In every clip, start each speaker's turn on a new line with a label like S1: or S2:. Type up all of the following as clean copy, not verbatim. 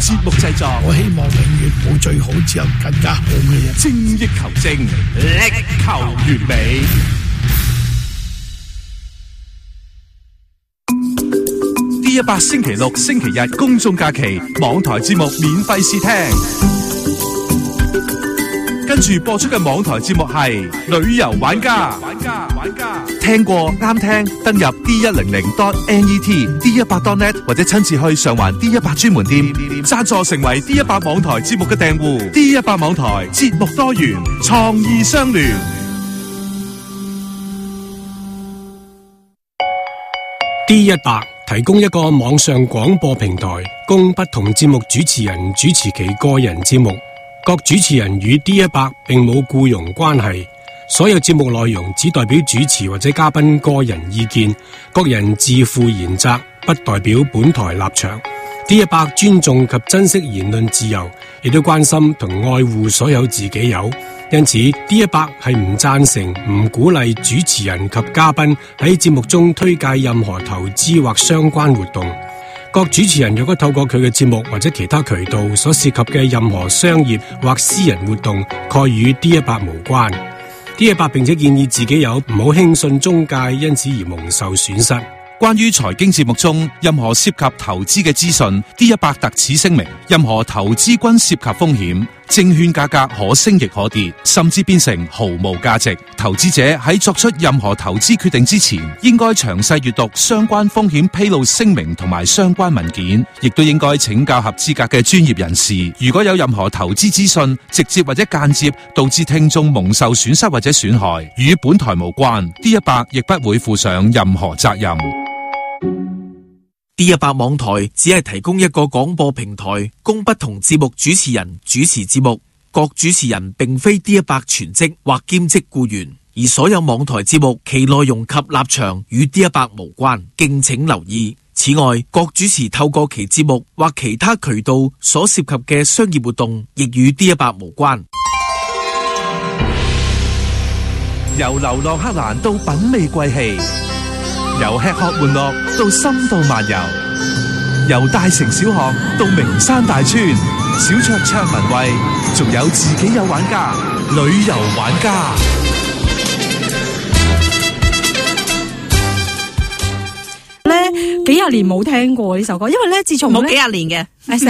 S1: 節目製作，
S2: 我希望永遠冇最好，只有更加好嘅嘢。
S1: 精益求精，力求完美。D100星期六、星期日公眾假期，網台節目免費試聽。跟住播出嘅網台節目係旅遊玩家。聽過啱聽，登入 D100.net、D100.net 或者親自去上環 D100 專門店，贊助成為 D100 網台節目嘅訂戶。D100 網台節目多元，創意相聯。
S3: D100 提供一個網上廣播平台，供不同節目主持人主持其個人節目。各主持人與 D100 並冇僱傭關係，所有節目內容只代表主持或者嘉賓個人意見，各人自負嚴責，不代表本台立場。D100 尊重及珍惜言論自由，亦都關心同愛護所有自己友。因此 D100 係唔贊成、唔鼓勵主持人及嘉賓喺節目中推介任何投資或相關活動。各主持人若果透過佢嘅節目或者其他渠道所涉及嘅任何商業或私人活動，概與 D100 無關。D100 並且建議自己友唔好輕信中介，因此而蒙受損失。
S1: 關於財經節目中任何涉及投資嘅資訊，D100特此聲明：任何投資均涉及風險，證券價格可升亦可跌，甚至變成毫無價值。投資者喺作出任何投資決定之前，應該詳細閱讀相關風險披露聲明同埋相關文件，亦都應該請教合資格嘅專業人士。如果有任何投資資訊直接或者間接導致聽眾蒙受損失或者損害，與本台無關，D100亦不會負上任何責任。
S4: D100 網台只係提供一個廣播平台，供不同節目主持人主持節目。各主持人並非 D100 全職或兼職僱員，而所有網台節目其內容及立場與 D100 無關，敬請留意。此外，各主持透過其節目或其他渠道所涉及嘅商業活動，亦與 D100 無關。
S1: 由流浪克蘭到品味貴氣，由吃喝玩樂到深度漫遊，由大城小學到名山大川，小酌暢聞味，仲有自己有玩家，旅遊玩家。
S5: 幾廿年冇聽過呢首歌，因為咧自從
S6: 冇幾廿年嘅。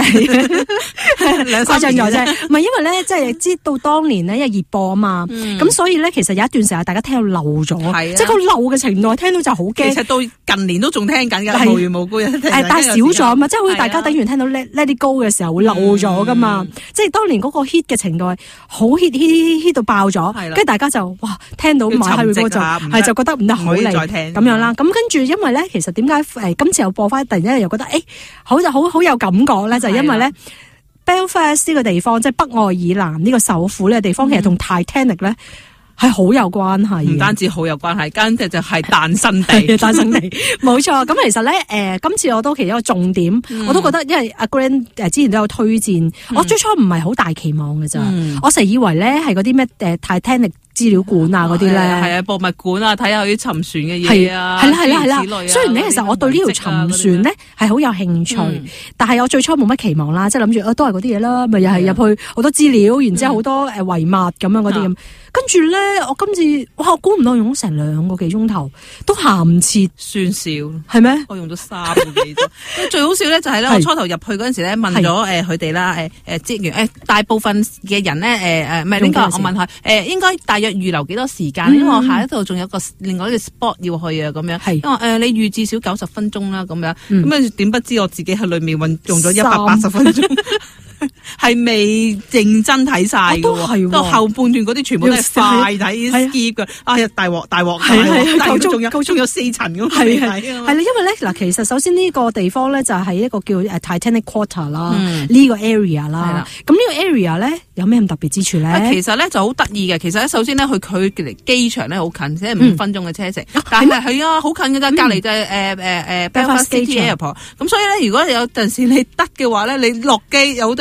S5: 誇張咗啫，唔係因為咧，即係知道當年咧，因為熱播啊嘛，咁所以咧，其實有一段時間大家聽到漏咗，即係個漏嘅程度，聽到就好驚。
S6: 其實到近年都仲聽緊㗎，無緣無故
S5: 但係少咗啊嘛，即係好似大家等於聽到 Let It Go 嘅時候會漏咗噶嘛，即係當年嗰個 hit 嘅程度係好 hit 到爆咗，跟住大家就哇聽到買下佢歌就覺得唔得好嚟咁樣啦。咁跟住因為咧，其實點解今次又播翻，突然間又覺得好有感覺咧，就係因為咧。Belfast 呢個地方，即係北愛爾蘭呢個首府呢個地方，其實同 Titanic 咧係好有關係。
S6: 唔單止好有關係，簡直就係誕生地，
S5: 誕生地，冇錯。咁其實咧，今次我都其中一個重點，我都覺得，因為阿 Grant 之前都有推薦，我最初唔係好大期望嘅咋，我成日以為咧係嗰啲咩Titanic 資料館啊嗰啲咧，
S6: 係啊博物館啊，睇下佢啲沉船嘅嘢啊，
S5: 係啦。雖然咧，其實我對呢條沉船咧係好有興趣，但係我最初冇乜期望啦，即係諗住都係嗰啲嘢啦，咪又係入去好多資料，然之後好多遺物咁樣嗰啲咁。跟住咧，我今次我估唔到用咗成2個幾鐘頭，都行唔切，
S6: 算少
S5: 係咩？
S6: 我用咗3個幾鐘。最好笑咧就係咧，我初頭入去嗰陣時咧問咗佢哋啦，職員大部分嘅人咧唔係呢個，我問佢應該大約預留幾多時間，因為我下一度仲有另外一個 spot 要去啊咁樣。因為你預至少90分鐘啦咁樣，咁點不知我自己喺裏面用咗180分鐘。係未認真睇晒嘅喎，到後半段嗰啲全部都係快睇 skip 嘅。哎呀，大鑊！仲有4層咁係啦，
S5: 因為咧嗱，其實首先呢個地方咧就係一個叫 Titanic Quarter 啦，呢個 area 啦。咁呢個 area 咧有咩咁特別之處咧？
S6: 其實咧就好得意嘅。其實咧首先咧佢離機場咧好近，即係5分鐘嘅車程。但係係啊，好近嘅啫，隔離就係Belfast City Airport。咁所以咧，如果有陣時你得嘅話咧，你落機有好多。我見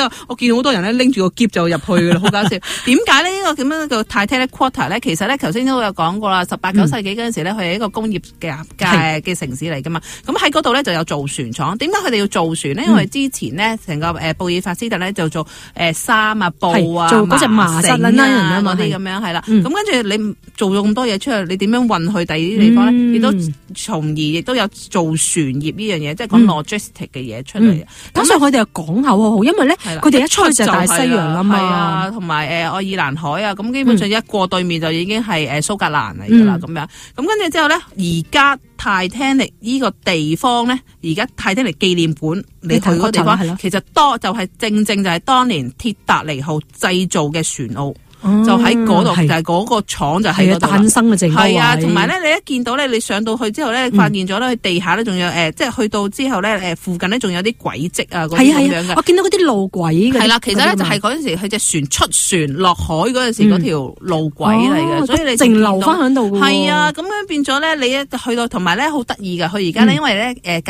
S6: 見好多人咧拎住個篋就入去噶啦，好搞笑。點解咧？呢個咁樣嘅 Titanic Quarter 咧，其實咧頭先都有講過啦，18、19世紀嗰陣時咧，佢係一個工業嘅城市嚟噶嘛。咁喺嗰度咧就有造船廠。點解佢哋要造船咧？因為之前咧成個布爾法斯特咧就做衫啊、布啊、
S5: 做嗰隻麻繩啊
S6: 嗰啲咁樣係啦。咁跟住你做咗咁多嘢出嚟，你點樣運去第二啲地方咧？亦都從而亦都有做船業呢樣嘢，即係講 logistic 嘅嘢出嚟。
S5: 咁所以佢哋嘅港口好好，因為咧佢哋一出去就大西洋啊嘛。
S6: 係啊，同埋愛爾蘭海啊，咁基本上一過對面就已經係蘇格蘭嚟噶啦咁樣。咁跟住之後咧，而家 Titanic 呢個地方咧，而家 Titanic 紀念館你去嗰個地方，其實就係正就係當年鐵達尼號製造嘅船澳。就喺嗰度，就係嗰個廠就喺嗰度
S5: 誕生嘅正
S6: 係啊，同埋咧，你一見到咧，你上到去之後咧，發現咗咧，佢地下咧仲有即係去到之後咧，附近咧仲有啲軌跡啊，嗰啲咁樣嘅。
S5: 我見到嗰啲路軌嘅。係
S6: 啦，其實咧就係嗰陣時佢隻船出船落海嗰陣時嗰條路軌嚟嘅，所以你
S5: 淨留翻喺度。
S6: 係啊，咁樣變咗咧，你一去到同埋咧好得意㗎，佢而家咧因為咧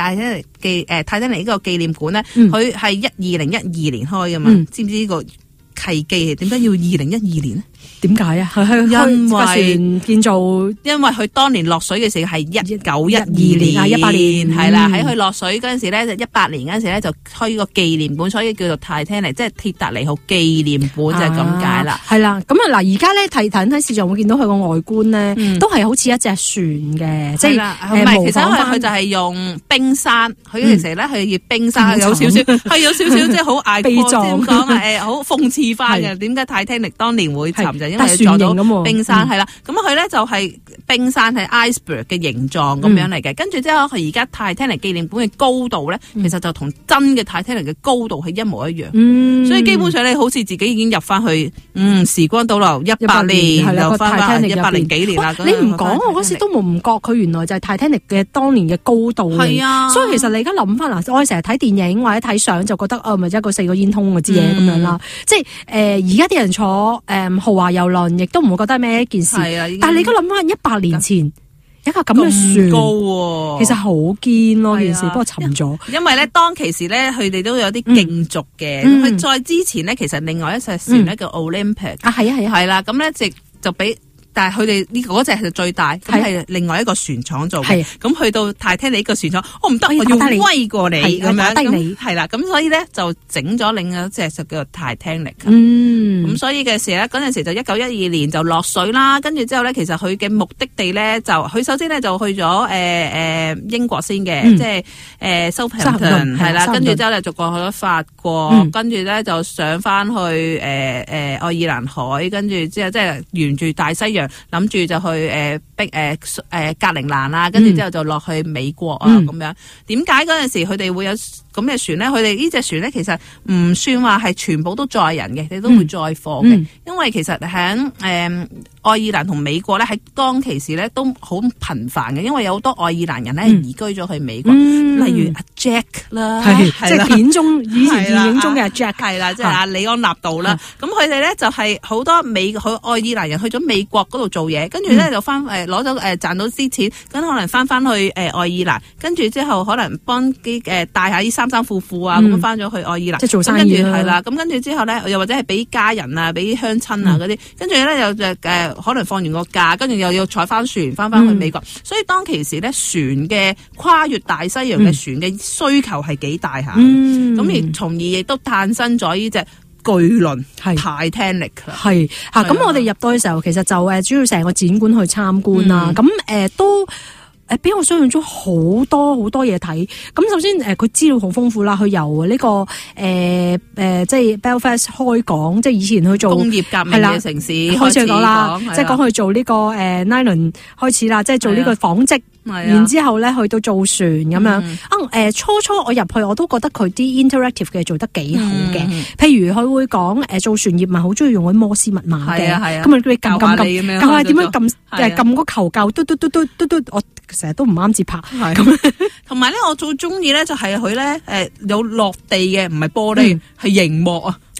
S6: Titanic 呢個紀念館咧，佢係2012年開㗎嘛，知唔知呢個契機點解要2012年？
S5: 點解啊？因為建造，
S6: 因為佢當年落水嘅時候係1912年
S5: 18年
S6: 係啦，喺佢落水嗰陣時咧，就18年嗰陣時咧就開個紀念館，所以叫做 Titanic， 即係鐵達尼號紀念館就係咁解啦。
S5: 係啦，咁啊嗱，而家咧睇市場會見到佢個外觀咧，都係好似一隻船嘅，即係
S6: 唔係，其實因為佢就係用冰山，佢其實咧佢要冰山有少少即係好偽
S5: 悲壯
S6: 講好諷刺翻嘅。點解 Titanic 當年會沉就因為撞到冰山係啦，咁佢咧就係冰山係 iceberg 嘅形狀咁樣嚟嘅，跟住之後佢而家 Titanic 紀念館嘅高度咧，其實就同真嘅 Titanic 嘅高度係一模一樣，所以基本上你好似自己已經入翻去，時光倒流100年，又翻100幾年啦。
S5: 你唔講我嗰時都冇唔覺佢原來就係 Titanic 嘅當年嘅高度。
S6: 係啊，
S5: 所以其實你而家諗翻嗱，我哋成日睇電影或者睇相就覺得咪一個4個煙通嗰支嘢咁樣啦，即係而家啲人坐豪華遊輪，亦都唔會覺得咩一件事。但係你而家諗翻100年前一個咁嘅船，
S6: 高
S5: 其實好堅咯件事，不過沉咗。
S6: 因為咧當其時咧，佢哋都有啲競逐嘅。佢再之前咧，其實另外一隻船咧叫 Olympic 係啦，咁咧就俾。但係佢哋呢嗰隻係最大，咁係另外一個船廠做嘅。咁去到Titanic呢個船廠，我唔得，我要威過你咁樣。咁係啦，咁所以咧就整咗另一隻就叫做Titanic。咁所以嘅時咧，嗰陣時就1912年就落水啦。跟住之後咧，其實佢嘅目的地咧就佢首先咧就去咗英國先嘅，即係Southampton係啦。跟住之後咧，逐個去咗法國，跟住咧就上翻去愛爾蘭海，跟住之後即係沿住大西洋。諗住就去格陵蘭啦，跟住之後就落去美國啊咁樣。點解嗰陣時佢哋會有咁嘅船咧？佢哋呢隻船咧其實唔算話係全部都載人嘅，你都會載貨嘅。因為其實喺愛爾蘭同美國咧喺當其時咧都好頻繁嘅，因為有好多愛爾蘭人咧移居咗去美國，例如阿 Jack 啦，
S5: 即係片中以前電影中嘅阿 Jack
S6: 係啦，即係阿里安納度啦。咁佢哋咧就係好多愛爾蘭人去咗美國嗰度做嘢，跟住咧就翻攞咗賺到啲錢，咁可能翻去愛爾蘭，跟住之後可能幫啲帶下啲三夫婦啊，咁翻咗去愛爾蘭，
S5: 即係做生意
S6: 係啦。咁跟住之後咧，又或者係俾家人啊，俾鄉親啊嗰啲，跟住咧又可能放完個假，跟住又要坐翻船翻去美國。所以當其時咧，船嘅跨越大西洋嘅船嘅需求係幾大下，咁而從而亦都誕生咗呢隻巨輪 Titanic
S5: 係嚇。咁我哋入到嘅時候，其實就主要成個展館去參觀啦。咁都比我想象中好多嘢睇。咁首先佢資料好豐富啦，佢由呢個即係 Belfast 開港，即係以前去做
S6: 工業革命嘅城市開始
S5: 講啦，即係講去做呢個nylon 開始啦，即係做呢個紡織。然之後咧去到做船咁樣，初我入去我都覺得佢啲 interactive 嘅做得幾好嘅。譬如佢會講做船業咪好中意用嗰啲摩斯密碼嘅，咁你教下點樣撳個求救，嘟，我成日都唔啱節拍。咁
S6: 同埋咧，我最中意咧就係佢咧有落地嘅，唔係玻璃，係熒幕啊。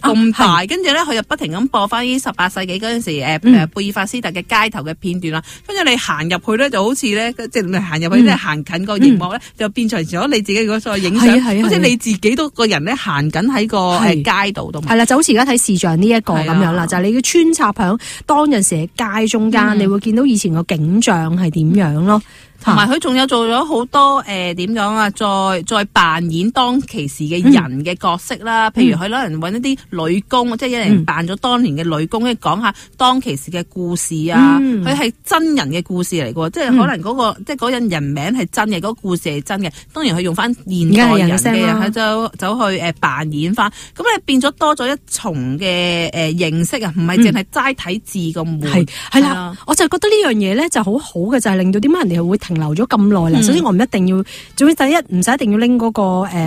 S6: 咁大，跟住咧佢就不停咁播翻啲18世紀嗰陣時貝爾法斯特嘅街頭嘅片段啦。跟住你行入去咧就好似咧，即係行入去即係行近個熒幕咧，就變成咗你自己嗰個影相，好似你自己都個人咧行緊喺個街道度。係
S5: 啦，就好似而家睇視像呢一個咁樣啦，就係你要穿插響當陣時嘅街中間，你會見到以前個景象係點樣咯。
S6: 同埋佢仲有做咗好多點講啊，再扮演當其時嘅人嘅角色啦。譬如佢可能揾一啲女工，即係有人扮咗當年嘅女工，跟住講下當其時嘅故事啊。佢係真人嘅故事嚟嘅，即係可能嗰個即係嗰人名係真嘅，嗰個故事係真嘅。當然佢用翻現代人嘅人，佢就走去扮演翻。咁你變咗多咗一重嘅認識啊，唔係淨係齋睇字咁悶。
S5: 係啦，我就覺得呢樣嘢咧就好好嘅，就係令到點解人哋係會停留咗咁耐啦。首先我唔一定要，總之第一唔使一定要拎嗰個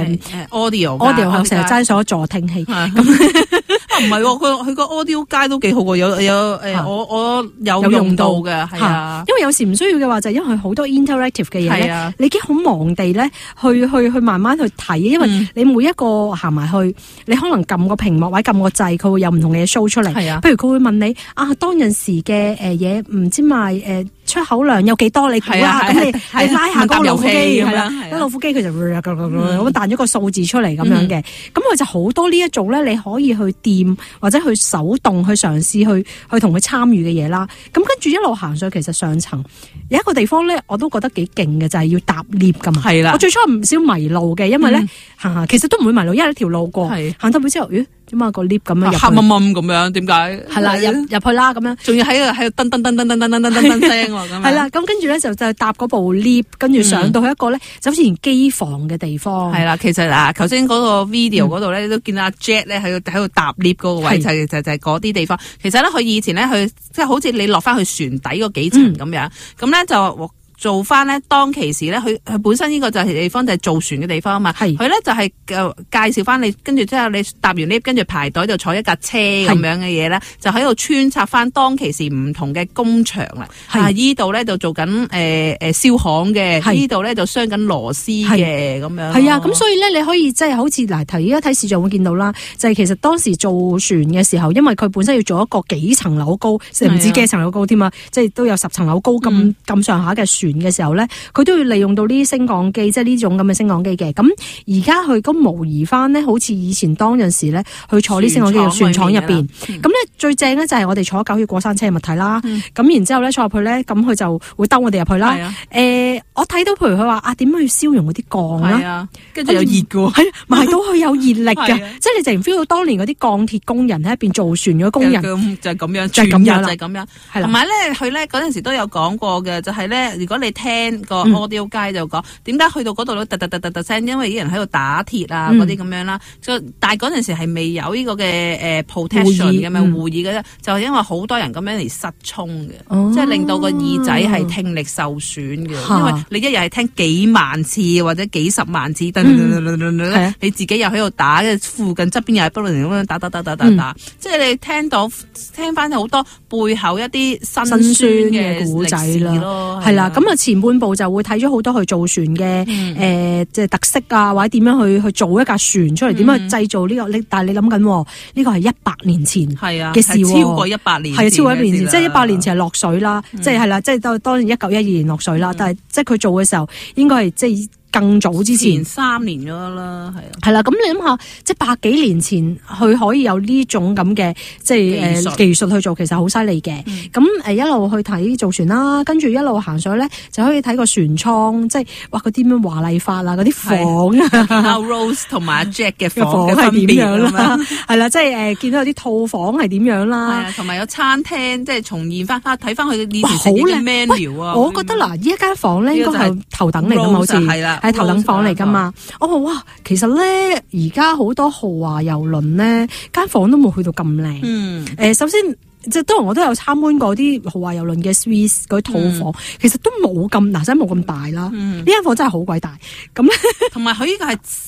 S5: audio 係成日齋所助聽器。
S6: 唔係，佢個 audio 街都幾好喎，我有用到嘅，係啊。
S5: 因為有時唔需要嘅話，就係因為好多 interactive 嘅嘢咧，你已經好忙地咧去慢慢去睇，因為你每一個行埋去，你可能撳個屏幕或者撳個掣，佢會有唔同嘅嘢 show 出嚟。係啊，譬如佢會問你當陣時嘅嘢唔知賣出口量有幾多？你估啦，咁你拉下嗰個老虎機咁樣，嗰老虎機佢就咁彈咗個數字出嚟咁樣嘅。咁佢就好多呢一種咧，你可以去掂或者去手動去嘗試去同佢參與嘅嘢啦。咁跟住一路行上，其實上層有一個地方咧，我都覺得幾勁嘅，就係要搭 lift 噶嘛。係啦，我最初唔少迷路嘅，因為咧行其實都唔會迷路，因為一條路過行到去之後，點解個 lift 咁樣
S6: 黑掹掹咁樣？點解？
S5: 係啦，入去啦咁樣，
S6: 仲要喺度噔噔噔噔噔噔噔噔噔聲喎咁。
S5: 係啦，咁跟住咧就搭嗰部 lift， 跟住上到去一個咧就好似機房嘅地方。係啦，
S6: 其實頭先嗰個 video 嗰度咧都見到阿 Jet 咧喺度搭 lift 嗰個位，就係嗰啲地方。其實咧佢以前咧佢即係好似你落翻去船底嗰幾層咁樣，咁咧就做翻咧當其時咧，佢本身呢個就係地方就係造船嘅地方啊嘛。佢咧就係介紹翻你，跟住之後你搭完 lift， 跟住排隊就坐一架車咁樣嘅嘢咧，就喺度穿插翻當其時唔同嘅工場啦。依度咧就做緊燒焊嘅，呢度咧就鑲緊螺絲嘅咁樣。係啊，咁所以咧你可以即係好似嗱，而家睇視像會見到啦，就係其實當時造船嘅時候，因為佢本身要做一個幾層樓高，唔知幾層樓高添啊，即係都有10層樓高咁上下嘅船嘅時候咧，佢都要利用到呢啲升降機，即係呢種咁嘅升降機嘅。咁而家佢咁模擬翻咧，好似以前當陣時咧，去坐呢升降機嘅船廠入邊。咁咧最正咧就係我哋坐狗血過山車嘅物體啦。咁然之後咧坐入去咧，咁佢就會兜我哋入去啦。我睇到譬如佢話點樣去燒溶嗰啲鋼啦， 跟住有熱嘅，
S5: 係埋到佢有熱力嘅，即係你淨係 feel 到當年嗰啲鋼鐵工人喺入邊造船嘅工人
S6: 就係咁樣，
S5: 就係咁樣啦，
S6: 就係咁樣。同埋咧，佢咧嗰陣時都有講過嘅，就係咧，如果你聽個 audio 街就講點解去到嗰度都突聲，因為啲人喺度打鐵啊嗰啲咁樣啦。但係嗰陣時係未有呢個嘅protection 嘅嘛護耳嘅啫，就係因為好多人咁樣嚟失聰嘅，即係令到個耳仔係聽力受損嘅，因為你一日係聽幾萬次或者幾十萬次，你自己又喺度打，附近側邊又係不斷咁樣打，即係你聽翻好多背後一啲辛酸嘅故仔啦，
S5: 係啦。咁啊前半部就會睇咗好多去造船嘅即係特色啊，或者點樣去做一架船出嚟，點樣去製造呢個？但係你諗緊呢個係100年前嘅事，
S6: 超過100年，
S5: 係超過100年前，即係100年前係落水啦，即係啦，即係當然1912年落水啦，但係即係佢做嘅時候應該係即係更早之前
S6: 3年咗啦，係啊，
S5: 係啦。咁你諗下，即係100幾年前佢可以有呢種咁嘅即係技術去做，其實好犀利嘅。咁一路去睇造船啦，跟住一路行上去咧，就可以睇個船艙，即係哇嗰啲咩華麗法啊，嗰啲房啊
S6: ，Rose 同埋阿 Jack 嘅房
S5: 係點樣啦？係啦，即係見到有啲套房係點樣啦，
S6: 同埋有餐廳，即係重現翻睇翻佢以前食嘅 menu 啊。
S5: 我覺得嗱，呢一間房咧應該係頭等嚟㗎嘛，好似係頭等房嚟噶嘛。我話哇，其實咧而家好多豪華遊輪咧間房都冇去到咁靚。首先即係當然我都有參觀過啲豪華遊輪嘅 Swiss 嗰啲套房，其實都冇咁真係冇咁大啦。呢間房真係好鬼大。咁咧，
S6: 同埋佢呢個係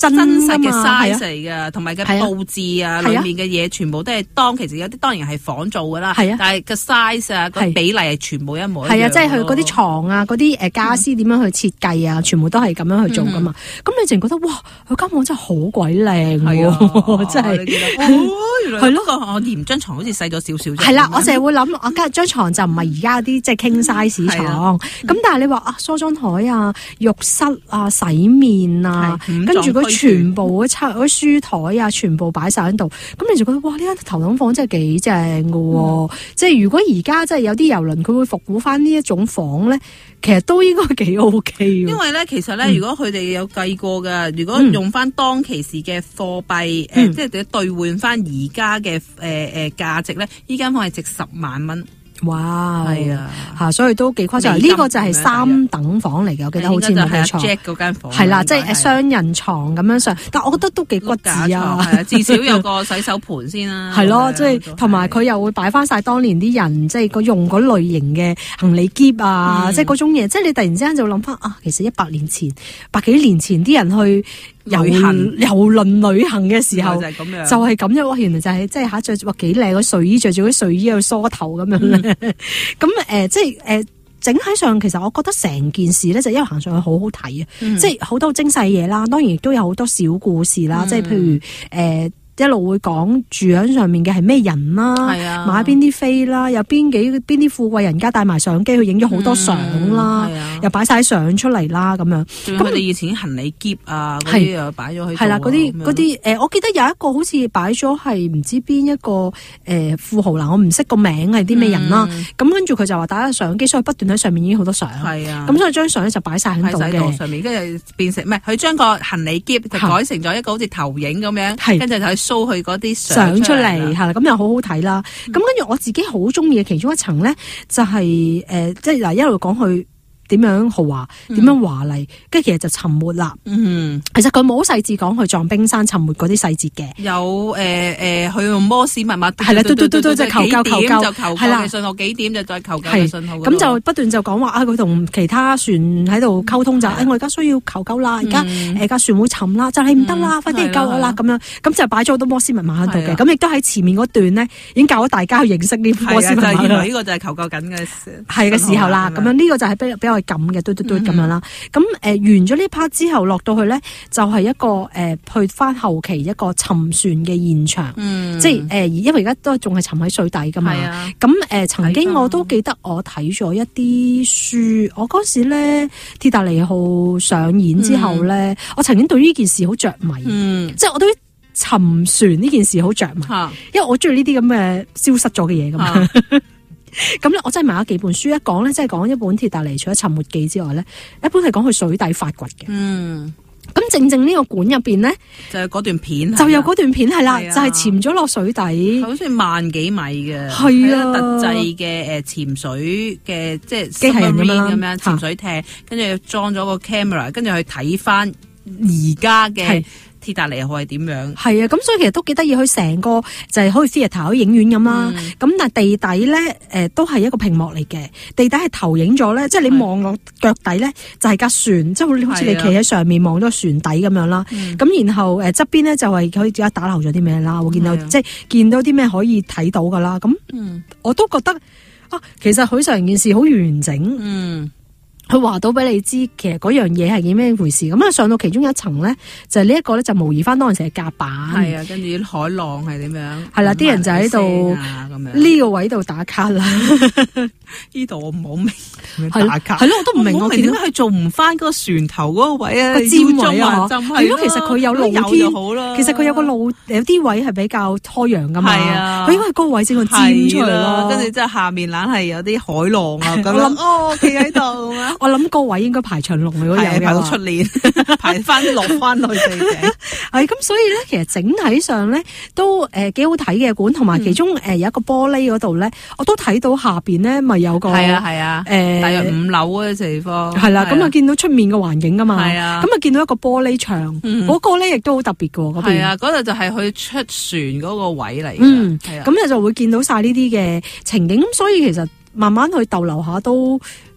S5: 真
S6: 實嘅
S5: 嘛
S6: size 嚟嘅，同埋嘅佈置啊，裏面嘅嘢全部都係當其時有啲當然係仿做噶啦，但係個 size 啊個比例係全部一模一樣。
S5: 係啊，即係佢嗰啲床啊，嗰啲傢俬點樣去設計啊，全部都係咁樣去做噶嘛。咁你淨覺得哇，佢間房真係好鬼靚喎，真係。
S6: 係咯，我嫌張床好似細咗少少啫。
S5: 係啦，我成日會諗，我今日張床就唔係而家啲即係傾 size 床。咁但係你話啊，梳妝台啊、浴室啊、洗面啊，跟住佢全部嗰書台啊，全部擺晒喺度。咁你就覺得哇，呢間頭等房真係幾正㗎喎！即係如果而家即係有啲郵輪，佢會復古翻呢一種房咧，其實都應該幾 OK。
S6: 因為咧，其實咧，如果佢哋有計過㗎，如果用翻當其時嘅貨幣，即係兌換翻而家嘅價值咧，呢間房係值10萬蚊。
S5: 哇，
S6: 係啊，
S5: 嚇，所以都幾誇張。呢個就係3等房嚟嘅，我記得好似冇記錯。
S6: Jack 嗰間房
S5: 係啦，即係雙人床咁樣上，但我覺得都幾骨子啊。
S6: 至少有個洗手盤先啦。係
S5: 咯，即係同埋佢又會擺翻晒當年啲人即係用嗰類型嘅行李篋啊，即係嗰種嘢。即係你突然之間就諗翻啊，其實100幾年前啲人去遊輪旅行嘅時候，就係咁樣。哇，原來就係即係着哇幾靚嘅睡衣，着住啲睡衣去梳頭咁樣咧。咁即係整體上其實我覺得成件事咧就一路行上去好好睇啊！即係好多精細嘢啦，當然亦都有好多小故事啦。即係譬如一路會講住喺上面嘅係咩人啦，買邊啲飛啦，有邊啲富貴人家帶埋相機去影咗好多相啦，又擺晒相出嚟啦咁樣。
S6: 咁佢哋以前行李篋啊嗰啲又擺咗去。係啦，嗰
S5: 啲我記得有一個好似擺咗係唔知邊一個富豪啦，我唔識個名係啲咩人啦。咁跟住佢就話打咗相機，所以不斷喺上面影好多相。係啊，咁所以張相咧就擺晒喺度嘅。上面跟住變成唔係佢將個行李篋就改成咗一個好似投影咁樣，跟住就去 show 佢嗰啲相出嚟，係啦，咁又好好睇啦。咁跟住我自己好中意嘅其中一層咧，就係即係嗱一路講佢點樣豪華，點樣華麗，跟住其實就沉沒啦。其實佢冇好細緻講佢撞冰山沉沒嗰啲細節嘅。有佢用摩斯密碼，係啦，嘟即係求救，係啦，信號幾點就再求救嘅信號。咁就不斷就講話啊，佢同其他船喺度溝通就，我而家需要求救啦，而家架船會沉啦，就係唔得啦，快啲嚟救我啦咁樣。咁就擺咗好多摩斯密碼喺度嘅。咁亦都喺前面嗰段咧，已經教咗大家去認識呢摩斯密碼。原來呢個就係求救緊嘅時候啦。咁樣呢個就係比較咁嘅，嘟咁樣啦。咁完咗呢 part 之後落到去咧，就係一個去翻後期一個沉船嘅現場。即係因為而家都仲係沉喺水底噶嘛。咁曾經我都記得我睇咗一啲書，我嗰時咧鐵達尼號上演之後咧，我曾經對呢件事好着迷。即係我對沉船呢件事好着迷，因為我中意呢啲咁嘅消失咗嘅嘢噶嘛。咁咧，我真係買咗幾本書，一講咧，即係講一本鐵達尼除咗沉沒記之外咧，一本係講佢水底發掘嘅。咁正呢個館入邊咧，就有嗰段片，就有嗰段片係啦，就係潛咗落水底，好似1萬幾米嘅，係啊，特製嘅潛水嘅即係機械人咁樣潛水艇，跟住裝咗個 camera， 跟住去睇翻而家嘅鐵達尼號係點樣？係啊，咁所以其實都幾得意，佢成個就係好似 theatre 好似影院咁啦。咁但係地底咧，都係一個屏幕嚟嘅。地底係投影咗咧，即係你望落腳底咧，就係架船，即係好似你企喺上面望咗船底咁樣啦。咁然後側邊咧就係佢而家打漏咗啲咩啦，會見到即係見到啲咩可以睇到噶啦。咁我都覺得啊，其實佢成件事好完整。佢話到俾你知，其實嗰樣嘢係點咩回事。咁啊，上到其中一層咧，就係呢一個咧，就模擬翻當時嘅甲板。係啊，跟住啲海浪係點樣？係啦，啲人就喺度呢個位度打卡啦。呢度我唔好明打卡。係咯，我都唔明我點解佢做唔翻嗰個船頭嗰個位啊？個尖位啊，係咯，其實佢有露天，其實佢有個露，有啲位係比較開揚噶嘛。係啊，佢應該係嗰個位整個尖出嚟咯。跟住即係下面硬係有啲海浪啊咁樣。企喺度啊！我諗個位應該排長龍嚟，排到出年，排翻落翻去最頂。係咁，所以咧，其實整體上咧都幾好睇嘅館，同埋其中有一個玻璃嗰度咧，我都睇到下邊咧咪有個大約5樓嘅地方。係啦，咁啊見到出面嘅環境噶嘛。係啊，咁啊見到一個玻璃牆，嗰個咧亦都好特別嘅嗰邊。係啊，嗰度就係去出船嗰個位嚟嘅。咁你就會見到晒呢啲嘅情景，咁所以其實慢慢去逗留下都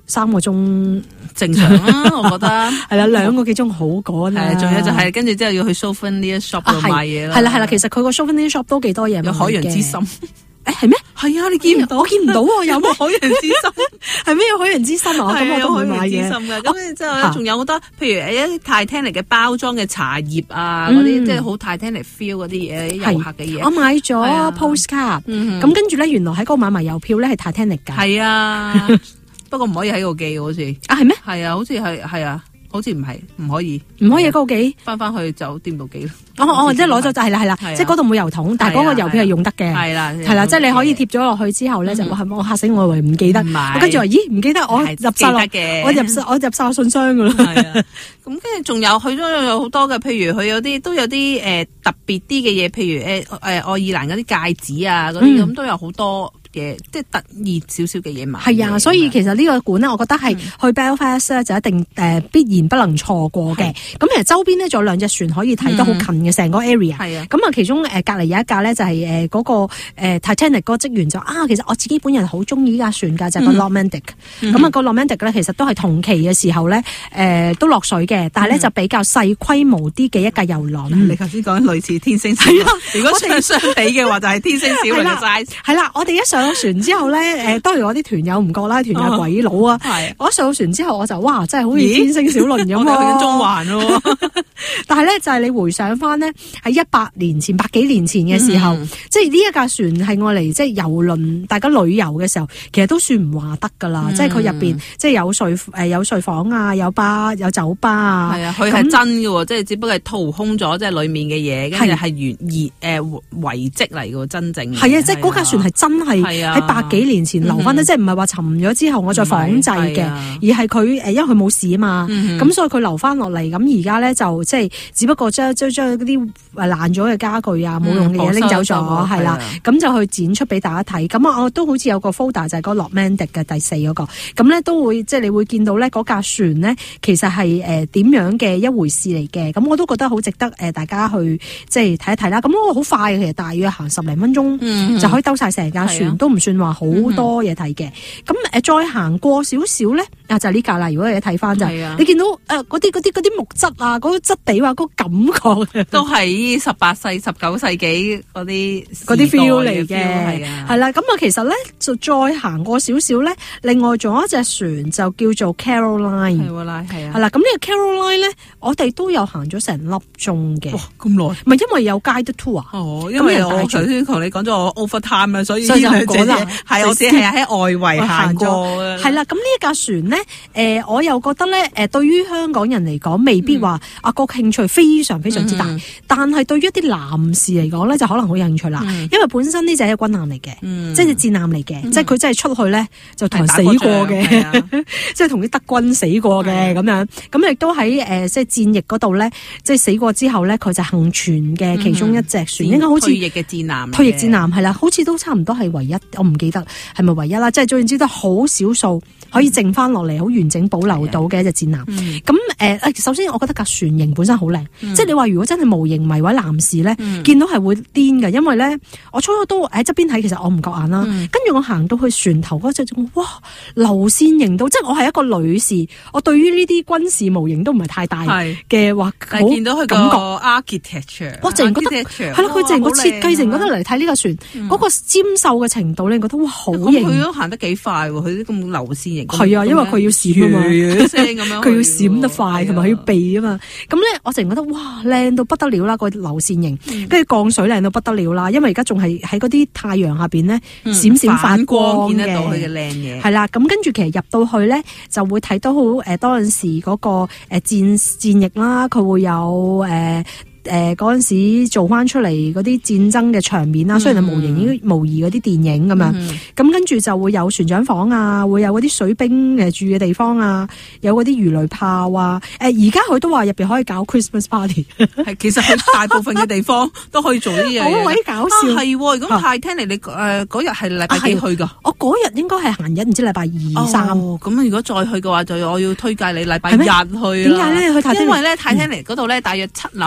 S5: 3個鐘
S6: 正常啦，我覺得
S5: 係啦，2個幾鐘好趕啦。
S6: 係，仲有就係跟住之後要去 Souvenir Shop 度買嘢啦。
S5: 係啦，其實佢個 Souvenir Shop 都幾多嘢買嘅。
S6: 有海洋之心。
S5: 係咩？
S6: 係啊，你見唔到？
S5: 我見唔到喎，有咩
S6: 海洋之心？
S5: 係咩有海洋之心啊？咁我都會買嘅。
S6: 咁之後咧，仲有好多，譬如一啲 Titanic 嘅包裝嘅茶葉啊，嗰啲即係好 Titanic feel 嗰啲嘢，遊客嘅嘢。
S5: 我買咗 postcard，咁跟住咧，原來喺嗰度買埋郵票咧係 Titanic 㗎。
S6: 係啊，不過唔可以喺度寄好似。
S5: 啊，係咩？
S6: 係啊，好似係啊。好似唔可以
S5: 喺嗰度寄，
S6: 翻去酒店度寄咯。
S5: 即係攞咗就係啦，即係嗰度冇郵筒，但係嗰個郵票係用得嘅。係啦，即係你可以貼咗落去之後咧，就我嚇死我以為唔記得，我跟住話咦唔記得，我入晒落嘅，我入晒信箱噶啦。係啊，咁跟住仲有去咗有好多嘅，譬如佢有啲特別啲嘅嘢，譬如愛爾蘭嗰啲戒指啊嗰啲咁都有好多。即係特別少少嘅嘢買。係啊，所以其實呢個館咧，我覺得係去 Belfast 咧就一定必然不能錯過嘅。咁其實周邊咧仲有2隻船可以睇得好近嘅，成個 area。係啊。咁啊，其中隔離有一架咧就係嗰個Titanic 嗰個職員就其實我自己本人好中意呢架船㗎，就係個 Romantic。咁啊，個 Romantic 咧其實都係同期嘅時候咧都落水嘅，但係咧就比較細規模啲嘅一架遊輪。
S6: 你頭先講類似天星小輪，如果相比嘅話就係天星小輪嘅 size。係啦，我哋一上船之後咧，當然我啲團友唔覺啦，團友鬼佬啊！我一上船之後我就哇，真係好似天星小輪咁啊！去緊中環喎，但係咧就係你回想翻咧，喺100幾年前嘅時候，即係呢一架船係愛嚟即係遊輪，大家旅遊嘅時候，其實都算唔話得噶啦。即係佢入邊即係有睡房啊，有吧有酒吧啊。係啊，佢係真嘅喎，即係只不過係掏空咗即係裡面嘅嘢，跟住係遺跡嚟嘅喎，真正係啊！即係嗰架船係真係喺100幾年前留翻咧，即係唔係話沉咗之後我再仿製嘅，而係佢因為佢冇事啊嘛，咁所以佢留翻落嚟。咁而家咧就即係只不過將嗰啲爛咗嘅家具啊、冇用嘅嘢拎走咗，係啦，咁就去展出俾大家睇。咁我都好似有個 folder 就係嗰個 Romantic 嘅第4嗰個，咁咧都會即係你會見到咧嗰架船咧，其實係點樣嘅一回事嚟嘅。咁我都覺得好值得大家去即係睇一睇啦。咁我好快嘅，其實大約行10零分鐘就可以兜晒成架船，都唔算話好多嘢睇嘅。咁再行過少少咧，就係呢架啦。如果你睇翻就係你見到嗰啲木質啊，嗰個質地啊，嗰個感覺都係18世、19世紀嗰啲 feel 嚟嘅，係啦。咁啊，其實咧就再行過少少咧，另外仲有一隻船就叫做 Caroline， 係啦。咁呢個 Caroline 咧，我哋都有行咗成粒鐘嘅。哇，咁耐？唔係因為有 guide tour 啊。哦，因為我頭先同你講咗我 overtime 啊，所以就講啦。係我只係喺外圍行過。係啦，咁呢一架船咧，我又覺得咧，對於香港人嚟講，未必話個興趣非常非常之大。但係對於一啲男士嚟講咧，就可能好有興趣啦。因為本身呢隻係軍艦嚟嘅，即係戰艦嚟嘅，即係佢真係出去咧就同人死過嘅，即係同啲德軍死過嘅咁樣。咁亦都喺即係戰役嗰度咧，即係死過之後咧，佢就幸存嘅其中一隻船，應該好似退役嘅戰艦。退役戰艦係啦，好似都差唔多係唯一，我唔記得係咪唯一啦。即係總之都好少數可以剩翻落嚟，好完整保留到嘅一隻戰艦。咁首先我覺得架船型本身好靚，即係你話如果真係模型迷或者男士咧，見到係會癲嘅，因為咧我初初都喺側邊睇，其實我唔覺眼啦。跟住我行到去船頭嗰隻，哇，流線型到，即係我係一個女士，我對於呢啲軍事模型都唔係太大嘅話，好見到佢感覺 architecture，我淨係覺得係咯，佢淨係個設計，淨覺得嚟睇呢個船嗰個尖瘦嘅程度咧，覺得哇好型。佢都行得幾快喎，佢啲咁流線型。係啊，因為佢要閃啊嘛，佢要閃得快，同埋佢要避啊嘛。咁咧，我淨覺得哇靚到不得了啦，個流線型，跟住降水靚到不得了啦。因為而家仲係喺嗰啲太陽下邊咧閃閃發光嘅，見得到佢嘅靚嘢。係啦，咁跟住其實入到去咧就會睇到好多陣時嗰個戰役啦，佢會有嗰陣時做翻出嚟嗰啲戰爭嘅場面啦，雖然係模型模擬嗰啲電影咁樣，咁跟住就會有船長房啊，會有嗰啲水兵住嘅地方啊，有嗰啲魚雷炮啊，而家佢都話入邊可以搞 Christmas party， 係其實佢大部分嘅地方都可以做呢樣嘢，好鬼搞笑。係咁Titanic你嗰日係禮拜幾去㗎？我嗰日應該係閒日，唔知禮拜2、3。咁如果再去嘅話，就我要推介你禮拜日去啦。點解咧？去Titanic？因為咧Titanic嗰度咧大約7樓左右啦。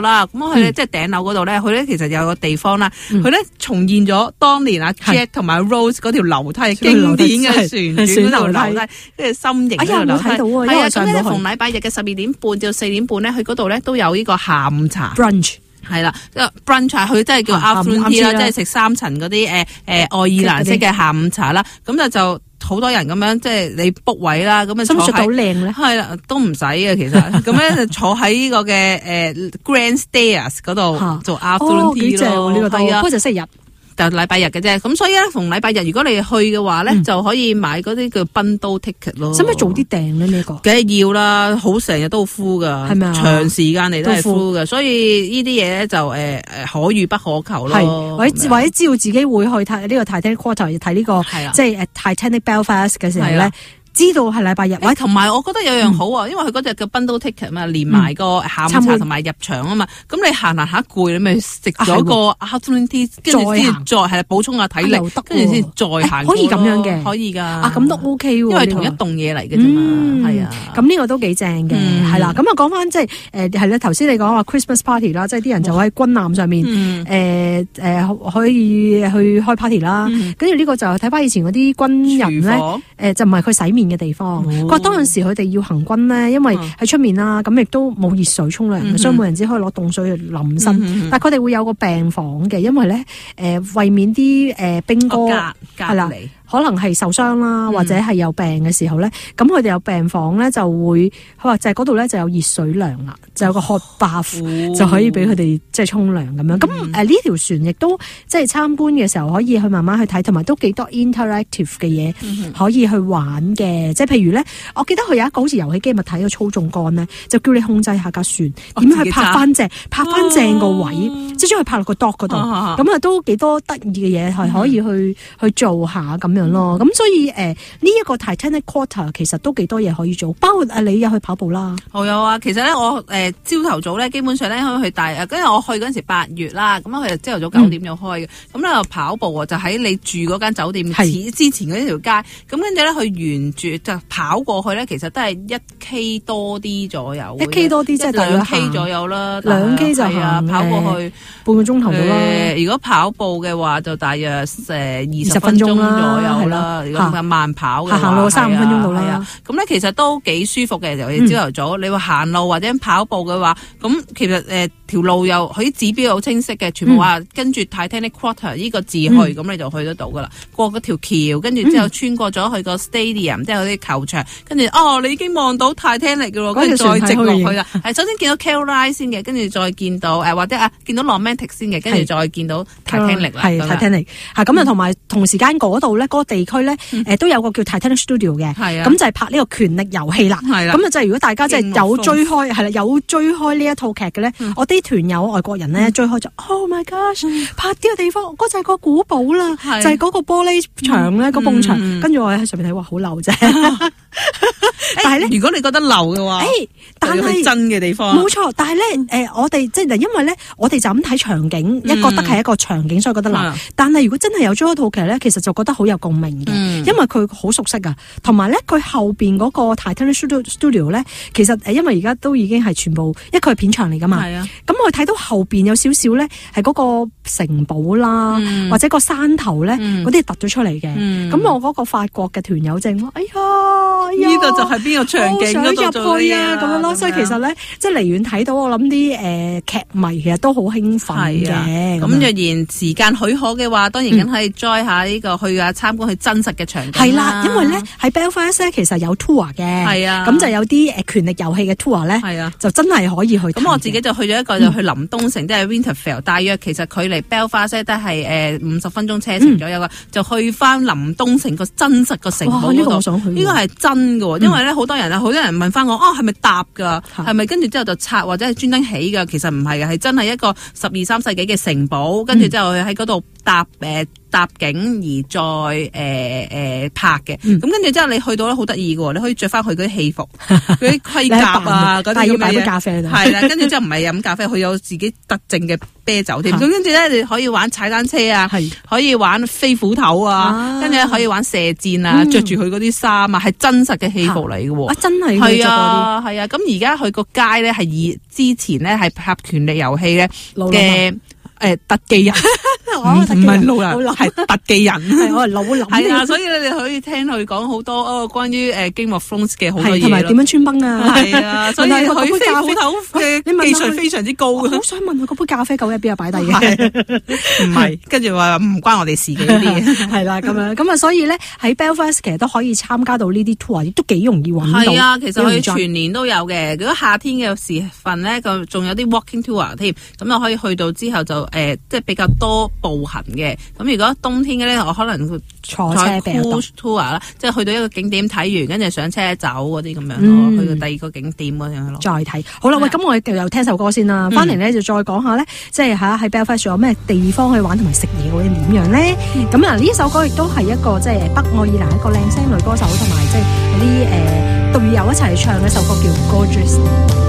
S6: 啦。咁佢咧即係頂樓嗰度咧，佢咧其實有個地方啦，佢咧重現咗當年阿 Jack 同埋 Rose 嗰條樓梯經典嘅旋轉嗰條樓梯，跟住心形嗰條樓梯。係啊，咁咧逢禮拜日嘅12點半至4點半咧，佢嗰度咧都有呢個下午茶
S5: brunch。
S6: 係啦，brunch 佢真係叫 afternoon tea 啦，即係食3層嗰啲愛爾蘭式嘅下午茶啦。咁就好多人咁樣，即係你 book 位啦，咁啊坐喺好靚咧，係啦，都唔使嘅其實。咁咧就坐喺呢個嘅Grand Stairs 嗰度做 afternoon tea 咯。呢個都係啊，不過就星期日。就禮拜日嘅啫，咁所以咧，逢禮拜日如果你去嘅話咧，就可以買嗰啲叫 bundle ticket 咯。使唔使早啲訂咧？呢個梗係要啦，好成日都 full 噶，係咪啊？長時間嚟都係 full 噶，所以呢啲嘢咧就可遇不可求咯。係或者知道自己會去睇呢個 Titanic Quarter 睇呢個即係Titanic Belfast 嘅時候咧。知道係禮拜日，喂，同埋我覺得有樣好啊，因為佢嗰隻叫 bundle ticket 嘛，連埋個下午茶同埋入場啊嘛，咁你行下攰，你咪食咗個 afternoon tea， 跟住先再係補充下體力，跟住先再行。可以咁樣嘅，可以㗎。啊，咁都 OK 喎，因為同一棟嘢嚟嘅啫嘛，係啊。咁呢個都幾正嘅，係啦。咁啊講翻即係係啦，頭先你講話 Christmas party 啦，即係啲人就喺軍艦上面可以去開 party 啦。跟住呢個就睇翻以前嗰啲軍人咧，就唔係佢洗面嘅地方，佢話當陣時佢哋要行軍咧，因為喺出面啦，咁亦都冇熱水沖涼，所以每人只可以攞凍水去淋身。但係佢哋會有個病房嘅，因為咧為免啲兵哥係啦。可能係受傷啦，或者係有病嘅時候咧，咁佢哋有病房咧就會，佢話就係嗰度咧就有熱水涼啦，就有個 hot bath 就可以俾佢哋即係沖涼咁樣。咁呢條船亦都即係參觀嘅時候可以去慢慢去睇，同埋都幾多 interactive 嘅嘢可以去玩嘅。即係譬如咧，我記得佢有一個好似遊戲機物體嘅操縱桿咧，就叫你控制下架船點樣去拍翻正個位，即係將佢拍落個 dock 嗰度。咁啊都幾多得意嘅嘢係可以去做下咁。咯，咁所以呢一個 Titanic Quarter 其實都幾多嘢可以做，包括你有去跑步啦。我有啊，其實咧我朝頭早咧基本上咧可以去跟住我去嗰陣時8月啦，咁佢就朝頭早9點就開嘅，咁咧就跑步啊，就喺你住嗰間酒店之前嗰條街，咁跟住咧去沿住就跑過去咧，其實都係1K 多啲左右，1K 多啲即係2 K 左右啦，2 K 就係跑過去半個鐘頭到啦。如果跑步嘅話就大約20分鐘左右。係啦，如果慢跑嘅話，行路3-5分鐘到啦。咁咧其實都幾舒服嘅，尤其朝頭早。你話行路或者跑步嘅話，咁其實條路又佢啲指標好清晰嘅，全部話跟住 Titanic Quarter 呢個字去，咁你就去得到噶啦。過嗰條橋，跟住之後穿過咗去個 stadium，即係嗰啲球場，跟住你已經望到 Titanic 嘅咯，跟住再直落去啦。係首先見到 Caroline 先嘅，跟住再見到或者見到 Romantic 先嘅，跟住再見到 Titanic 啦。係 Titanic 咁啊，同埋同時間嗰度咧，嗰個地區咧都有個叫 Titanic Studio 嘅，咁就係拍呢個權力遊戲啦。咁啊，就係如果大家即係有追開呢一套劇嘅咧，我啲團友外國人咧追開就 Oh my gosh， 拍呢個地方嗰就係個古堡啦，就係嗰個玻璃牆咧，個埲牆。跟住我喺上面睇，哇，好流啫。但係咧，如果你覺得流嘅話，但係真嘅地方，冇錯。但係咧，我哋即係因為咧，我哋就咁睇場景，覺得係一個場景，所以覺得流。但係如果真係有追一套劇咧，其實就覺得好有共鳴嘅，因為佢好熟悉啊。同埋咧，佢後邊嗰個 Titanic Studio 咧，其實因為而家都已經係全部，因為佢係片場嚟噶嘛。咁我睇到後邊有少少咧，係嗰個城堡啦，或者個山頭咧，嗰啲突咗出嚟嘅。咁我嗰個法國嘅團友正話，哎呀，呢度就係邊個場景嗰度做嘅啊，咁樣咯。所以其實咧，即係離遠睇到，我諗啲劇迷其實都好興奮嘅。咁若然時間許可嘅話，當然梗係 join 下呢個去參觀去真實嘅場景。係啦，因為咧喺 Belfast 咧，其實有 tour 嘅。係啊，咁就有啲權力遊戲嘅 tour 咧。係啊，就真係可以去。咁我自己就去咗一個，就去林東城，即係 Winterfell， 大約其實距離 Belfast 都係50分鐘車程左右嘅，就去翻林東城個真實個城堡嗰度。呢個我想去。呢個係真嘅，因為咧好多人問翻我，係咪搭㗎？係咪跟住之後就拆或者係專登起㗎？其實唔係嘅，係真係一個12、13世紀嘅城堡，跟住之後喺嗰度搭搭景而再拍嘅。咁跟住之後你去到咧好得意嘅，你可以着翻佢嗰啲戲服、嗰啲盔甲啊，嗰啲咁嘅嘢。但係要擺杯咖啡喺度。係啦，跟住之後唔係飲咖啡，佢有自己特證嘅啤酒添。咁跟住咧，你可以玩踩單車啊，可以玩飛斧頭啊，跟住可以玩射箭啊，着住佢嗰啲衫啊，係真實嘅戲服嚟嘅喎。真係係啊，係啊。咁而家佢個街咧係以之前咧係拍權力遊戲咧嘅。特技人，唔係路人，係特技人，係我係老林。係啊，所以你可以聽佢講好多關於Game of Thrones 嘅好多嘢，同埋點樣穿崩啊。係啊，所以佢飛斧頭嘅技術非常之高。我好想問佢嗰杯咖啡究竟喺邊度擺低嘅？唔係，跟住話唔關我哋事嘅呢啲嘢。係啦，咁啊，所以咧喺 Belfast 其實都可以參加到呢啲 tour，亦都幾容易揾到。係啊，其實佢全年都有嘅。如果夏天嘅時分咧，佢仲有啲 walking tour 添，咁就可以去到之後就。即係比較多步行嘅，咁如果冬天嘅咧，我可能坐車比較多 tour 啦，即係去到一個景點睇完，跟住上車走嗰啲咁樣咯，去到第二個景點嗰樣咯。再睇好啦，喂，咁我哋又聽首歌先啦，翻嚟咧就再講下咧，即係喺 Belfast 仲有咩地方去玩同埋食嘢會點樣咧？咁呢首歌亦都係一個即係北愛爾蘭一個靚聲女歌手同埋即係嗰啲隊友一齊唱嘅一首歌叫 Gorgeous。